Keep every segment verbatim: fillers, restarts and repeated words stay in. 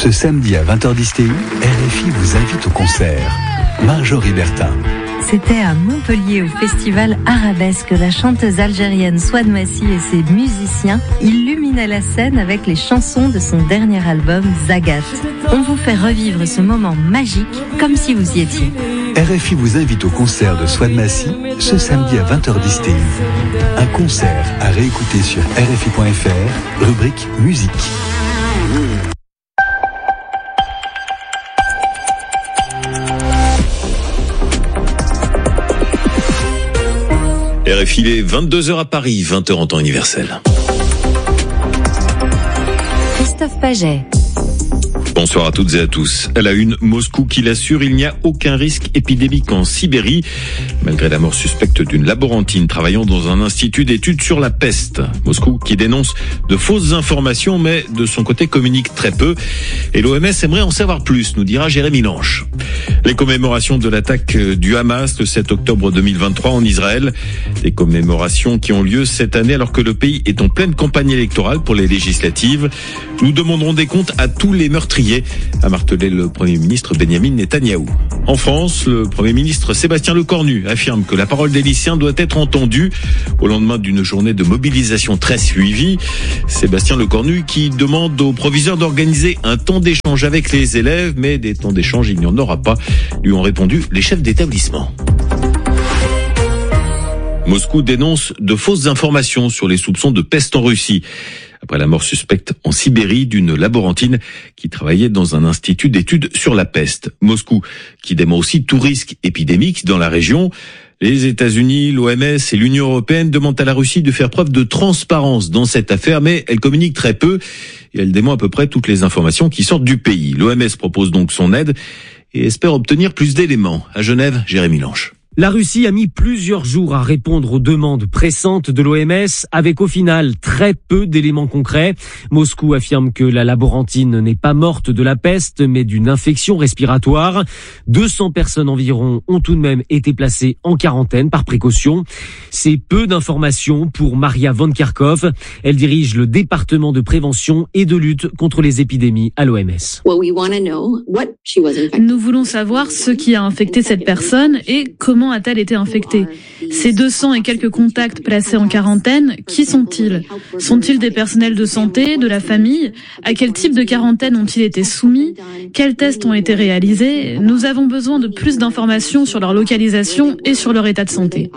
Ce samedi à vingt heures dix T U, R F I vous invite au concert. Marjorie Bertin. C'était à Montpellier, au festival Arabesque. La chanteuse algérienne Souad Massi et ses musiciens illuminaient la scène avec les chansons de son dernier album, Zagat. On vous fait revivre ce moment magique comme si vous y étiez. R F I vous invite au concert de Souad Massi ce samedi à vingt heures dix T U. Un concert à réécouter sur R F I point F R, rubrique musique. R F I, il est vingt-deux heures à Paris, vingt heures en temps universel. Christophe Paget. Bonsoir à toutes et à tous. À la une, Moscou qui l'assure, il n'y a aucun risque épidémique en Sibérie, malgré la mort suspecte d'une laborantine travaillant dans un institut d'études sur la peste. Moscou qui dénonce de fausses informations, mais de son côté communique très peu. Et l'O M S aimerait en savoir plus, nous dira Jérémy Lange. Les commémorations de l'attaque du Hamas le sept octobre deux mille vingt-trois en Israël. Des commémorations qui ont lieu cette année alors que le pays est en pleine campagne électorale pour les législatives. Nous demanderons des comptes à tous les meurtriers, a martelé le Premier ministre Benyamin Netanyahou. En France, le Premier ministre Sébastien Lecornu affirme que la parole des lycéens doit être entendue au lendemain d'une journée de mobilisation très suivie. Sébastien Lecornu qui demande aux proviseurs d'organiser un temps d'échange avec les élèves, mais des temps d'échange il n'y en aura pas, lui ont répondu les chefs d'établissement. Moscou dénonce de fausses informations sur les soupçons de peste en Russie, après la mort suspecte en Sibérie d'une laborantine qui travaillait dans un institut d'études sur la peste. Moscou qui dément aussi tout risque épidémique dans la région. Les États-Unis, l'O M S et l'Union européenne demandent à la Russie de faire preuve de transparence dans cette affaire, mais elle communique très peu et elle dément à peu près toutes les informations qui sortent du pays. L'O M S propose donc son aide et espère obtenir plus d'éléments. À Genève, Jérémy Lange. La Russie a mis plusieurs jours à répondre aux demandes pressantes de l'O M S, avec au final très peu d'éléments concrets. Moscou affirme que la laborantine n'est pas morte de la peste, mais d'une infection respiratoire. deux cents personnes environ ont tout de même été placées en quarantaine par précaution. C'est peu d'informations pour Maria Van Kerkhove. Elle dirige le département de prévention et de lutte contre les épidémies à l'O M S. Nous voulons savoir ce qui a infecté cette personne et comment a-t-elle été infectée. Ces deux cents et quelques contacts placés en quarantaine, qui sont-ils? Sont-ils des personnels de santé, de la famille? À quel type de quarantaine ont-ils été soumis? Quels tests ont été réalisés? Nous avons besoin de plus d'informations sur leur localisation et sur leur état de santé.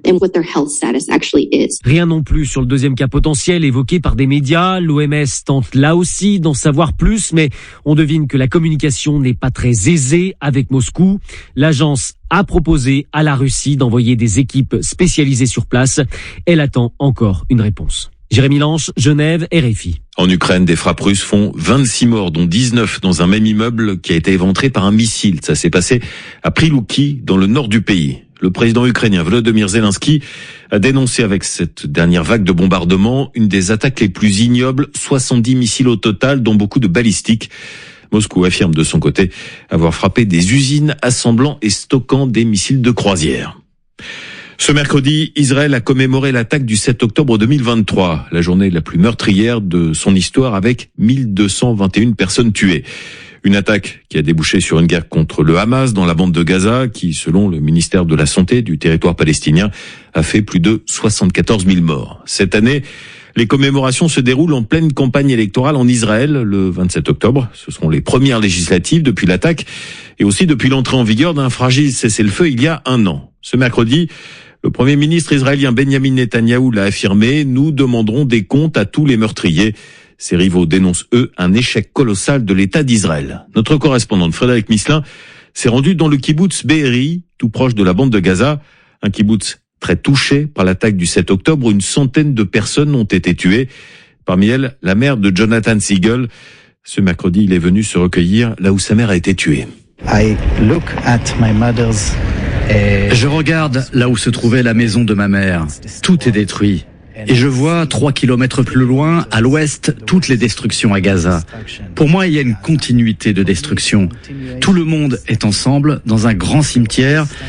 Rien non plus sur le deuxième cas potentiel évoqué par des médias. L'O M S tente là aussi d'en savoir plus, mais on devine que la communication n'est pas très aisée avec Moscou. L'agence a proposé à la Russie d'envoyer des équipes spécialisées sur place. Elle attend encore une réponse. Jérémy Lange, Genève, R F I. En Ukraine, des frappes russes font vingt-six morts, dont dix-neuf dans un même immeuble qui a été éventré par un missile. Ça s'est passé à Prilouki, dans le nord du pays. Le président ukrainien Volodymyr Zelensky a dénoncé avec cette dernière vague de bombardements une des attaques les plus ignobles, soixante-dix missiles au total, dont beaucoup de balistiques. Moscou affirme de son côté avoir frappé des usines assemblant et stockant des missiles de croisière. Ce mercredi, Israël a commémoré l'attaque du sept octobre deux mille vingt-trois, la journée la plus meurtrière de son histoire avec mille deux cent vingt et une personnes tuées. Une attaque qui a débouché sur une guerre contre le Hamas dans la bande de Gaza qui, selon le ministère de la Santé du territoire palestinien, a fait plus de soixante-quatorze mille morts. Cette année, les commémorations se déroulent en pleine campagne électorale en Israël le vingt-sept octobre. Ce seront les premières législatives depuis l'attaque et aussi depuis l'entrée en vigueur d'un fragile cessez-le-feu il y a un an. Ce mercredi, le Premier ministre israélien Benyamin Netanyahou l'a affirmé, nous demanderons des comptes à tous les meurtriers. Ses rivaux dénoncent, eux, un échec colossal de l'État d'Israël. Notre correspondante Frédéric Misselin s'est rendu dans le kibboutz Be'eri, tout proche de la bande de Gaza, un kibboutz très touché par l'attaque du sept octobre, où une centaine de personnes ont été tuées. Parmi elles, la mère de Jonathan Siegel. Ce mercredi, il est venu se recueillir là où sa mère a été tuée. I look at my mother's, uh... Je regarde là où se trouvait la maison de ma mère. Tout est détruit. Et je vois trois kilomètres plus loin, à l'ouest, toutes les destructions à Gaza. Pour moi, il y a une continuité de destruction. Tout le monde est ensemble dans un grand cimetière.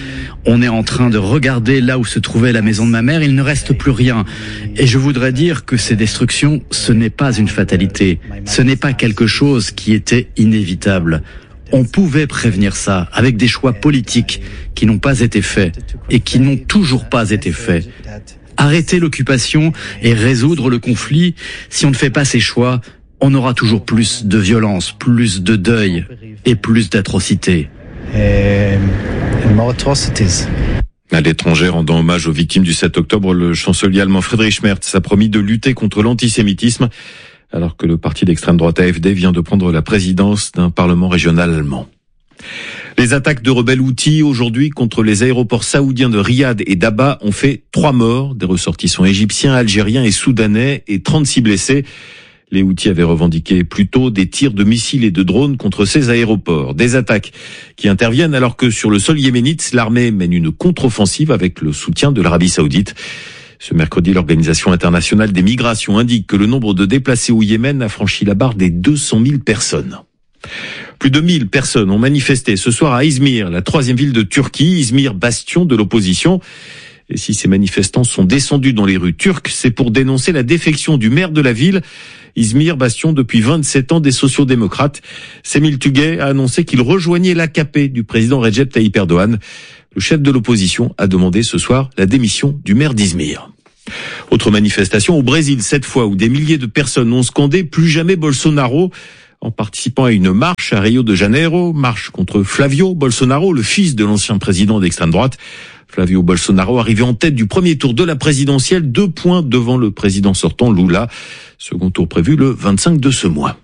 On est en train de regarder là où se trouvait la maison de ma mère, il ne reste plus rien. Et je voudrais dire que ces destructions, ce n'est pas une fatalité. Ce n'est pas quelque chose qui était inévitable. On pouvait prévenir ça avec des choix politiques qui n'ont pas été faits et qui n'ont toujours pas été faits. Arrêter l'occupation et résoudre le conflit, si on ne fait pas ces choix, on aura toujours plus de violence, plus de deuil et plus d'atrocités. À l'étranger, rendant hommage aux victimes du sept octobre, le chancelier allemand Friedrich Merz a promis de lutter contre l'antisémitisme, alors que le parti d'extrême droite A F D vient de prendre la présidence d'un parlement régional allemand. Les attaques de rebelles Houthis aujourd'hui contre les aéroports saoudiens de Riyad et d'Abha ont fait trois morts, des ressortissants égyptiens, algériens et soudanais, et trente-six blessés. Les Houthis avaient revendiqué plus tôt des tirs de missiles et de drones contre ces aéroports. Des attaques qui interviennent alors que sur le sol yéménite, l'armée mène une contre-offensive avec le soutien de l'Arabie Saoudite. Ce mercredi, l'Organisation internationale des migrations indique que le nombre de déplacés au Yémen a franchi la barre des deux cent mille personnes. Plus de mille personnes ont manifesté ce soir à Izmir, la troisième ville de Turquie, Izmir, bastion de l'opposition. Et si ces manifestants sont descendus dans les rues turques, c'est pour dénoncer la défection du maire de la ville. Izmir, bastion depuis vingt-sept ans des sociaux-démocrates. Semil Tugay a annoncé qu'il rejoignait l'A K P du président Recep Tayyip Erdogan. Le chef de l'opposition a demandé ce soir la démission du maire d'Izmir. Autre manifestation au Brésil, cette fois, où des milliers de personnes ont scandé « Plus jamais Bolsonaro » en participant à une marche à Rio de Janeiro, marche contre Flavio Bolsonaro, le fils de l'ancien président d'extrême droite. Flavio Bolsonaro arrivé en tête du premier tour de la présidentielle, deux points devant le président sortant Lula. Second tour prévu le vingt-cinq de ce mois.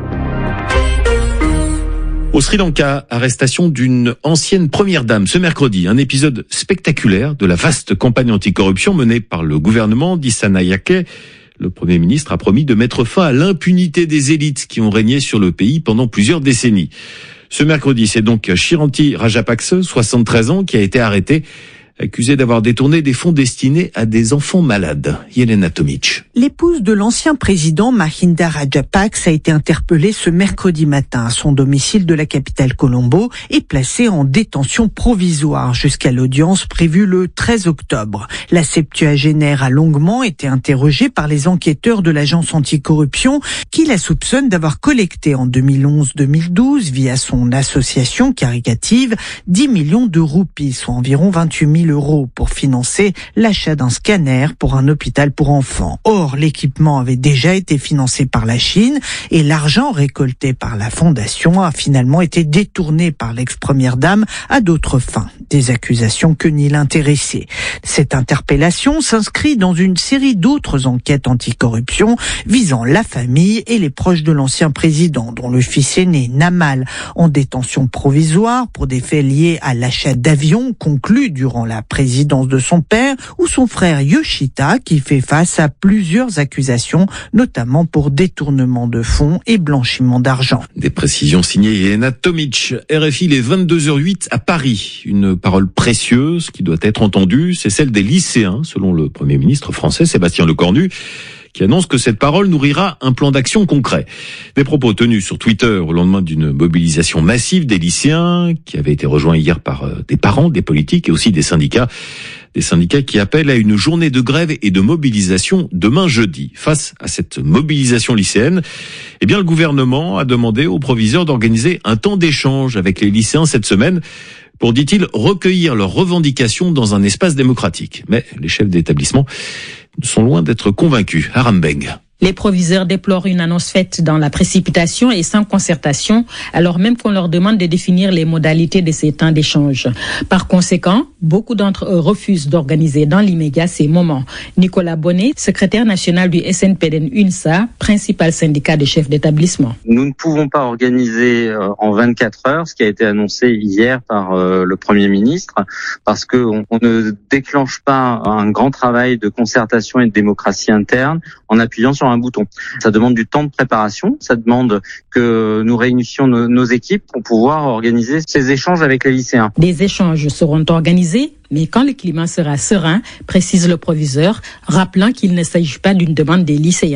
Au Sri Lanka, arrestation d'une ancienne première dame ce mercredi. Un épisode spectaculaire de la vaste campagne anticorruption menée par le gouvernement d'Isanayake. Le Premier ministre a promis de mettre fin à l'impunité des élites qui ont régné sur le pays pendant plusieurs décennies. Ce mercredi, c'est donc Chiranti Rajapaksa, soixante-treize ans, qui a été arrêté, accusé d'avoir détourné des fonds destinés à des enfants malades. Yelena Tomic. L'épouse de l'ancien président Mahinda Rajapaksa a été interpellée ce mercredi matin à son domicile de la capitale Colombo et placée en détention provisoire jusqu'à l'audience prévue le treize octobre. La septuagénaire a longuement été interrogée par les enquêteurs de l'agence anticorruption qui la soupçonnent d'avoir collecté en deux mille onze deux mille douze via son association caricative dix millions de roupies, soit environ vingt-huit mille euros pour financer l'achat d'un scanner pour un hôpital pour enfants. Or, l'équipement avait déjà été financé par la Chine et l'argent récolté par la fondation a finalement été détourné par l'ex-première dame à d'autres fins. Des accusations que nie l'intéressé. Cette interpellation s'inscrit dans une série d'autres enquêtes anticorruption visant la famille et les proches de l'ancien président, dont le fils aîné, Namal, en détention provisoire pour des faits liés à l'achat d'avions conclus durant la présidence de son père, ou son frère Yoshita, qui fait face à plusieurs accusations, notamment pour détournement de fonds et blanchiment d'argent. Des précisions signées Yelena Tomic. R F I, les vingt-deux heures huit à Paris. Une parole précieuse qui doit être entendue, c'est celle des lycéens, selon le Premier ministre français Sébastien Lecornu, qui annonce que cette parole nourrira un plan d'action concret. Des propos tenus sur Twitter au lendemain d'une mobilisation massive des lycéens, qui avait été rejoint hier par des parents, des politiques et aussi des syndicats. Des syndicats qui appellent à une journée de grève et de mobilisation demain jeudi. Face à cette mobilisation lycéenne, eh bien, le gouvernement a demandé aux proviseurs d'organiser un temps d'échange avec les lycéens cette semaine pour, dit-il, recueillir leurs revendications dans un espace démocratique. Mais les chefs d'établissement sont loin d'être convaincus. Harambeng. Les proviseurs déplorent une annonce faite dans la précipitation et sans concertation, alors même qu'on leur demande de définir les modalités de ces temps d'échange. Par conséquent, beaucoup d'entre eux refusent d'organiser dans l'immédiat ces moments. Nicolas Bonnet, secrétaire national du S N P D N U N S A, principal syndicat des chefs d'établissement. Nous ne pouvons pas organiser euh, en vingt-quatre heures ce qui a été annoncé hier par euh, le Premier ministre, parce qu'on on ne déclenche pas un grand travail de concertation et de démocratie interne en appuyant sur un bouton. Ça demande du temps de préparation, ça demande que nous réunissions nos, nos équipes pour pouvoir organiser ces échanges avec les lycéens. Des échanges seront organisés, mais quand le climat sera serein, précise le proviseur, rappelant qu'il ne s'agit pas d'une demande des lycéens.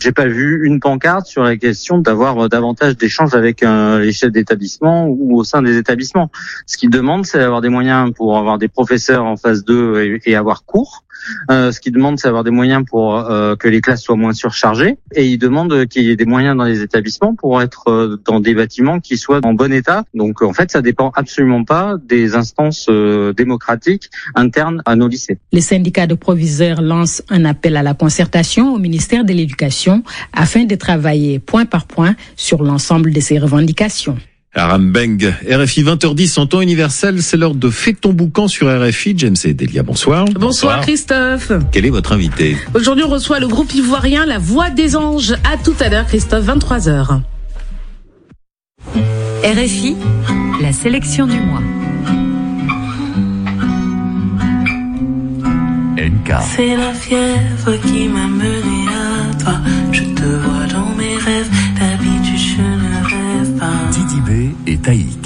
J'ai pas vu une pancarte sur la question d'avoir davantage d'échanges avec euh, les chefs d'établissement ou au sein des établissements. Ce qu'ils demandent, c'est d'avoir des moyens pour avoir des professeurs en phase deux et, et avoir cours. Euh, ce qu'ils demandent, c'est d'avoir des moyens pour euh, que les classes soient moins surchargées. Et ils demandent qu'il y ait des moyens dans les établissements pour être euh, dans des bâtiments qui soient en bon état. Donc en fait, ça dépend absolument pas des instances euh, démocratiques internes à nos lycées. Les syndicats de proviseurs lancent un appel à la concertation au ministère de l'Éducation afin de travailler point par point sur l'ensemble de ces revendications. Aram Beng, R F I vingt heures dix en temps universel, c'est l'heure de Fais ton boucan sur R F I. James et Delia, bonsoir. Bonsoir. Bonsoir Christophe. Quel est votre invité? Aujourd'hui, on reçoit le groupe ivoirien La Voix des Anges. À tout à l'heure, Christophe, vingt-trois heures. R F I, la sélection du mois. N K. C'est la fièvre qui m'a mené à toi. Je te vois dans mes rêves, d'habitude je ne rêve pas. Didi B et Taïk.